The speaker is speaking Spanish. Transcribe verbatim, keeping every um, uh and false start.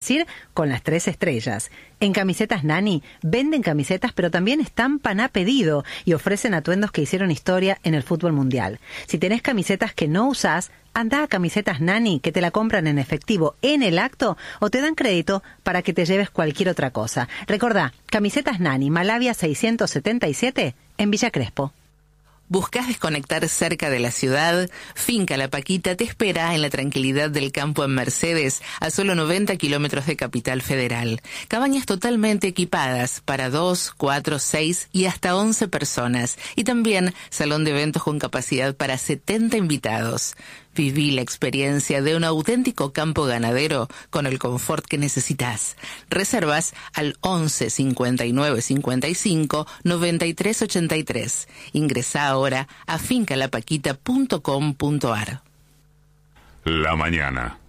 decir con las tres estrellas. En Camisetas Nani venden camisetas, pero también estampan a pedido y ofrecen atuendos que hicieron historia en el fútbol mundial. Si tenés camisetas que no usás, anda a Camisetas Nani, que te la compran en efectivo en el acto o te dan crédito para que te lleves cualquier otra cosa. Recordá, Camisetas Nani, Malavia seiscientos setenta y siete, en Villa Crespo. ¿Buscás desconectar cerca de la ciudad? Finca La Paquita te espera en la tranquilidad del campo en Mercedes, a solo noventa kilómetros de Capital Federal. Cabañas totalmente equipadas para dos, cuatro, seis y hasta once personas. Y también salón de eventos con capacidad para setenta invitados. Viví la experiencia de un auténtico campo ganadero con el confort que necesitas. Reservas al once cincuenta y nueve cincuenta y cinco noventa y tres ochenta y tres. Ingresá ahora a finca la paquita punto com punto ar. La mañana.